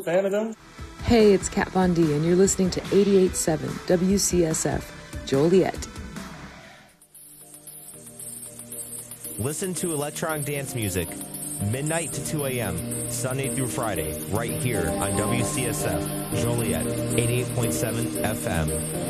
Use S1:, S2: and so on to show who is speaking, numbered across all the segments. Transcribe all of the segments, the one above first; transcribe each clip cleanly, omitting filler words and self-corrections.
S1: a fan of them?
S2: Hey, it's Kat Von D, and you're listening to 88.7 WCSF, Joliet.
S3: Listen to electronic dance music, midnight to 2 a.m., Sunday through Friday, right here on WCSF, Joliet, 88.7 FM.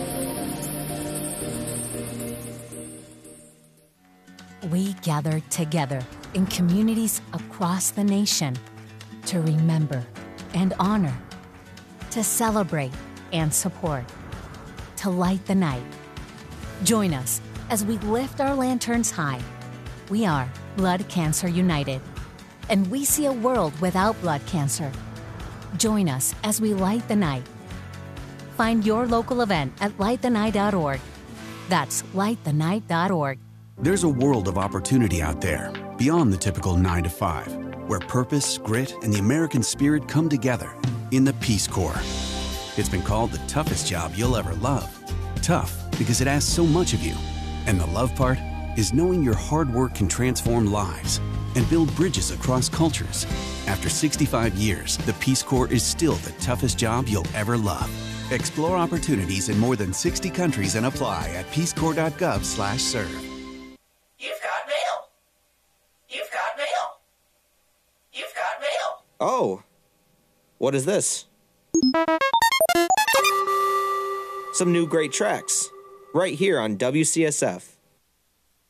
S4: We gather together in communities across the nation to remember and honor, to celebrate and support, to light the night. Join us as we lift our lanterns high. We are Blood Cancer United, and we see a world without blood cancer. Join us as we light the night. Find your local event at lightthenight.org. That's lightthenight.org.
S5: There's a world of opportunity out there, beyond the typical 9 to 5, where purpose, grit, and the American spirit come together in the Peace Corps. It's been called the toughest job you'll ever love. Tough because it asks so much of you. And the love part is knowing your hard work can transform lives and build bridges across cultures. After 65 years, the Peace Corps is still the toughest job you'll ever love. Explore opportunities in more than 60 countries and apply at peacecorps.gov/serve.
S6: You've got mail. You've got mail. You've got mail.
S7: Oh, what is this? Some new great tracks, right here on WCSF.